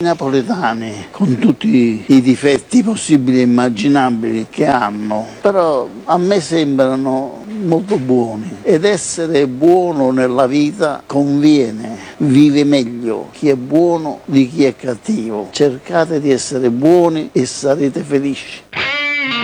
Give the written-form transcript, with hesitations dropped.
I napoletani, con tutti i difetti possibili e immaginabili che hanno, però a me sembrano molto buoni, ed essere buono nella vita conviene, vive meglio chi è buono di chi è cattivo. Cercate di essere buoni e sarete felici.